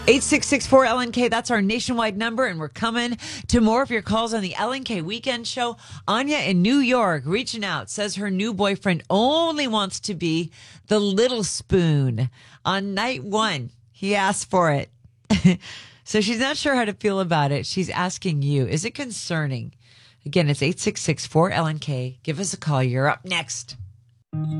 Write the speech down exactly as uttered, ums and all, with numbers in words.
eight six six four L N K, that's our nationwide number, and we're coming to more of your calls on the L N K Weekend Show. Anya in New York reaching out, says her new boyfriend only wants to be the little spoon. On night one, he asked for it. So she's not sure how to feel about it. She's asking you, is it concerning? Again, it's eight six six four L N K. Give us a call. You're up next.